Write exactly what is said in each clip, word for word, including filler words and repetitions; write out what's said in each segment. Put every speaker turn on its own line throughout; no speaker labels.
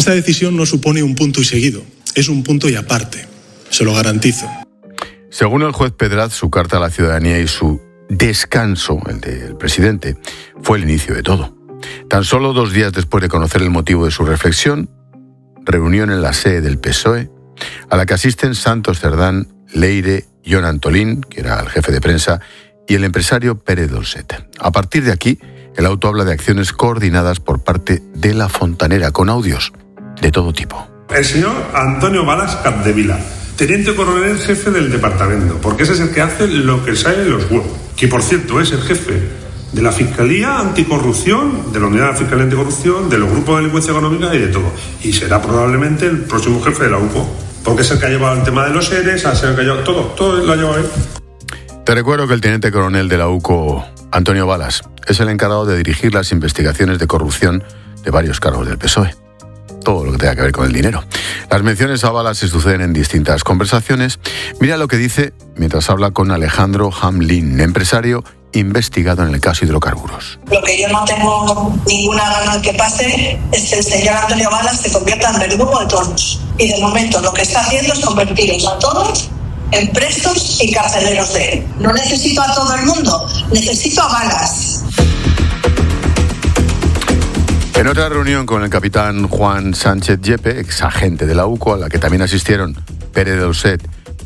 Esta decisión no supone un punto y seguido, es un punto y aparte, se lo garantizo.
Según el juez Pedraz, su carta a la ciudadanía y su descanso, el del presidente, fue el inicio de todo. Tan solo dos días después de conocer el motivo de su reflexión, reunión en la sede del P S O E, a la que asisten Santos Cerdán, Leire, Jon Antolín, que era el jefe de prensa, y el empresario Pere Dolcet. A partir de aquí, el auto habla de acciones coordinadas por parte de la Fontanera, con audios de todo tipo.
El señor Antonio Balas Capdevila, teniente coronel jefe del departamento, porque ese es el que hace lo que sale de los huevos, que por cierto es el jefe de la Fiscalía Anticorrupción, de la Unidad de la Fiscalía Anticorrupción, de los grupos de delincuencia económica y de todo. Y será probablemente el próximo jefe de la U C O, porque es el que ha llevado el tema de los seres, es el que ha llevado todo, todo lo ha llevado él.
Te recuerdo que el teniente coronel de la U C O, Antonio Balas, es el encargado de dirigir las investigaciones de corrupción de varios cargos del P S O E. Todo lo que tenga que ver con el dinero. Las menciones a Balas se suceden en distintas conversaciones. Mira lo que dice mientras habla con Alejandro Hamlin, empresario investigado en el caso hidrocarburos.
Lo que yo no tengo ninguna gana de que pase es que el señor Antonio Balas se convierta en verdugo de todos. Y de momento lo que está haciendo es convertirlos a todos en prestos y carceleros de él. No necesito a todo el mundo, necesito a Balas.
En otra reunión con el capitán Juan Sánchez Yepe, ex agente de la U C O, a la que también asistieron Pere Dolcet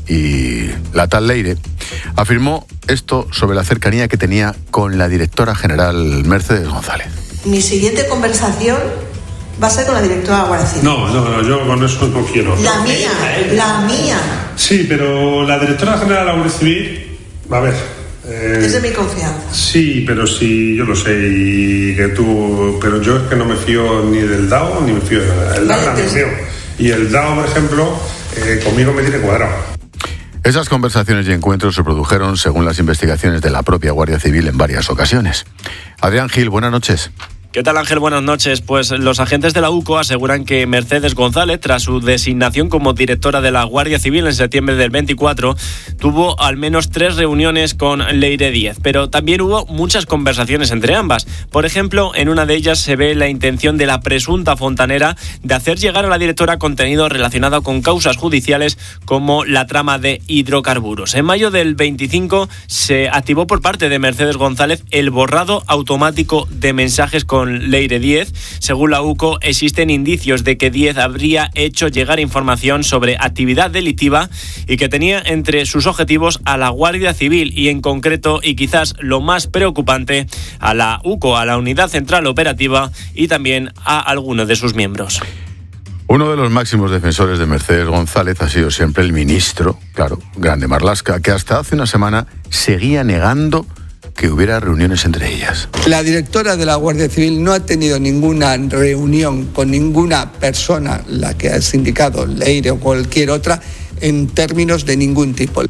y la tal Leire, afirmó esto sobre la cercanía que tenía con la directora general Mercedes González.
Mi siguiente conversación va a ser con la directora de la Guardia Civil.
No, no, no, yo con eso no quiero.
La mía, la mía.
Sí, pero la directora general de la Guardia Civil, a ver... Eh,
es de mi confianza.
Sí, pero sí, yo lo sé, y que tú... Pero yo es que no me fío ni del D A O, ni me fío de nada. El vale, D A O me fío. Y el D A O, por ejemplo, eh, conmigo me tiene cuadrado.
Esas conversaciones y encuentros se produjeron según las investigaciones de la propia Guardia Civil en varias ocasiones. Adrián Gil, buenas noches.
¿Qué tal, Ángel? Buenas noches. Pues los agentes de la U C O aseguran que Mercedes González, tras su designación como directora de la Guardia Civil en septiembre del veinticuatro, tuvo al menos tres reuniones con Leire Díez, pero también hubo muchas conversaciones entre ambas. Por ejemplo, en una de ellas se ve la intención de la presunta fontanera de hacer llegar a la directora contenido relacionado con causas judiciales como la trama de hidrocarburos. En mayo del veinticinco se activó por parte de Mercedes González el borrado automático de mensajes con con Leire Díez. Según la U C O, existen indicios de que Díez habría hecho llegar información sobre actividad delictiva y que tenía entre sus objetivos a la Guardia Civil y, en concreto, y quizás lo más preocupante, a la U C O, a la Unidad Central Operativa, y también a algunos de sus miembros.
Uno de los máximos defensores de Mercedes González ha sido siempre el ministro, claro, Grande Marlaska, que hasta hace una semana seguía negando que hubiera reuniones entre ellas.
La directora de la Guardia Civil no ha tenido ninguna reunión con ninguna persona, la que has indicado, Leire o cualquier otra, en términos de ningún tipo.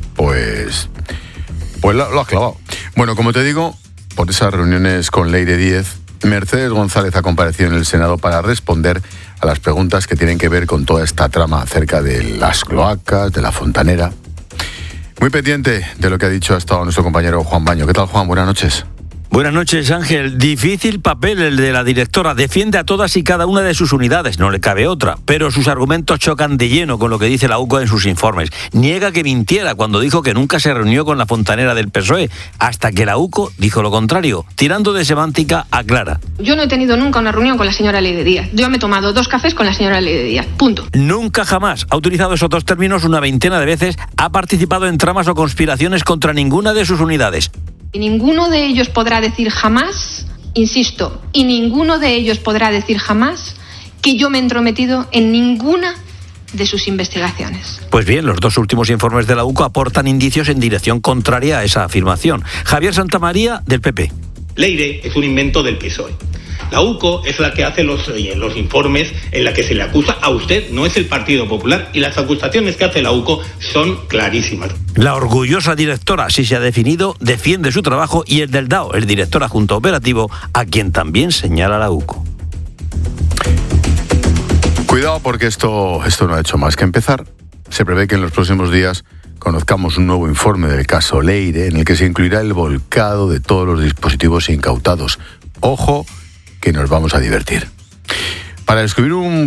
Pues, pues lo, lo has clavado. Bueno, como te digo, por esas reuniones con Leire Díez, Mercedes González ha comparecido en el Senado para responder a las preguntas que tienen que ver con toda esta trama acerca de las cloacas, de la fontanera. Muy pendiente de lo que ha dicho hasta ahora nuestro compañero Juan Baño. ¿Qué tal, Juan? Buenas noches.
Buenas noches, Ángel. Difícil papel el de la directora. Defiende a todas y cada una de sus unidades, no le cabe otra. Pero sus argumentos chocan de lleno con lo que dice la U C O en sus informes. Niega que mintiera cuando dijo que nunca se reunió con la fontanera del P S O E, hasta que la U C O dijo lo contrario. Tirando de semántica, aclara.
Yo no he tenido nunca una reunión con la señora Leire Díez. Yo me he tomado dos cafés con la señora Leire Díez. Punto.
Nunca jamás. Ha utilizado esos dos términos una veintena de veces. Ha participado en tramas o conspiraciones contra ninguna de sus unidades.
Y ninguno de ellos podrá decir jamás, insisto, y ninguno de ellos podrá decir jamás que yo me he entrometido en ninguna de sus investigaciones.
Pues bien, los dos últimos informes de la U C O aportan indicios en dirección contraria a esa afirmación. Javier Santamaría, del P P.
Leire es un invento del P S O E. La U C O es la que hace los, los informes en la que se le acusa a usted, no es el Partido Popular, y las acusaciones que hace la U C O son clarísimas.
La orgullosa directora, así se ha definido, defiende su trabajo, y el del D A O, el director adjunto operativo, a quien también señala la U C O.
Cuidado, porque esto, esto no ha hecho más que empezar. Se prevé que en los próximos días conozcamos un nuevo informe del caso Leire, en el que se incluirá el volcado de todos los dispositivos incautados. Ojo, que nos vamos a divertir. Para descubrir un